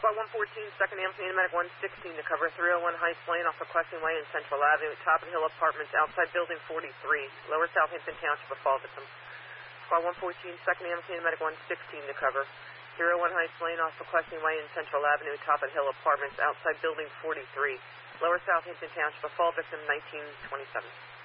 Squad 114, 2nd Ambulance, Medic 116 to cover 301 Heights Lane off of Quessing Way and Central Avenue, Top of Hill Apartments, outside Building 43, Lower Southampton Township of Fall Victim. Squad 114, 2nd Ambulance, Medic 116 to cover 301 Heights Lane off of Quessing Way and Central Avenue, Top of Hill Apartments, outside Building 43, Lower Southampton Township of Fall Victim, 1927.